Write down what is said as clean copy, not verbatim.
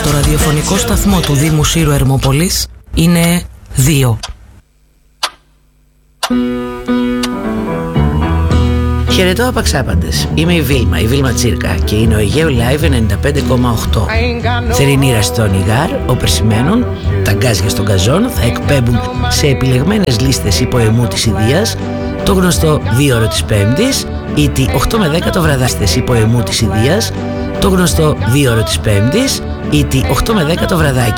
στο ραδιοφωνικό σταθμό του Δήμου Σύρου Ερμόπολης είναι 2. Χαιρετώ απαξάπαντες. Είμαι η Βίλμα Τσίρκα και είναι ο Αιγαίο Live 95,8. Θερινήρα στον Ιγάρ, όπου σημαίνουν τα γκάζια στον καζόν θα εκπέμπουν σε επιλεγμένες λίστες υποαιμού της Ιδείας το γνωστό 2ωρο της Πέμπτης ή τη 8 με 10 το βραδάστες υποαιμού της Ιδείας, το γνωστό 2ωρο της Πέμπτης ή τη 8 με 10 το βραδάκι.